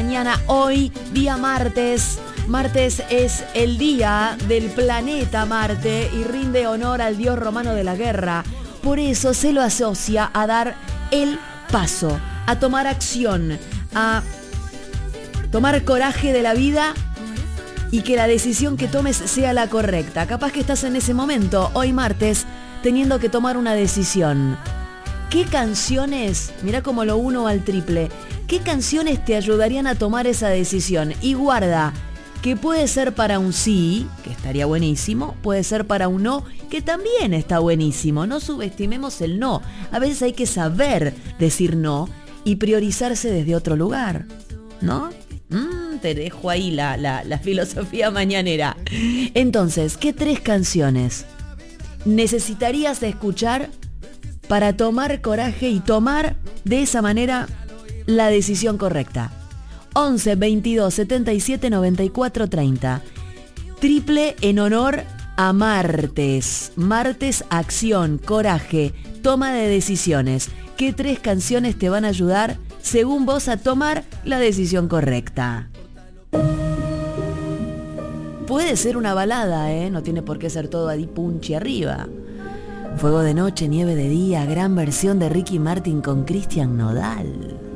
mañana, hoy, día martes. Martes es el día del planeta Marte y rinde honor al dios romano de la guerra. Por eso se lo asocia a dar el paso, a tomar acción, a tomar coraje de la vida y que la decisión que tomes sea la correcta. Capaz que estás en ese momento, hoy martes, teniendo que tomar una decisión. ¿Qué canciones, mirá como lo uno al triple, qué canciones te ayudarían a tomar esa decisión? Y guarda, que puede ser para un sí, que estaría buenísimo, puede ser para un no, que también está buenísimo. No subestimemos el no. A veces hay que saber decir no y priorizarse desde otro lugar, ¿no? Te dejo ahí la filosofía mañanera. Entonces, ¿qué 3 canciones necesitarías escuchar para tomar coraje y tomar de esa manera la decisión correcta? 11 22 77 94 30. Triple en honor a martes. Martes, acción, coraje, toma de decisiones. ¿Qué 3 canciones te van a ayudar, según vos, a tomar la decisión correcta? Puede ser una balada, no tiene por qué ser todo Adi Punchi arriba. Fuego de noche, nieve de día, gran versión de Ricky Martin con Cristian Nodal.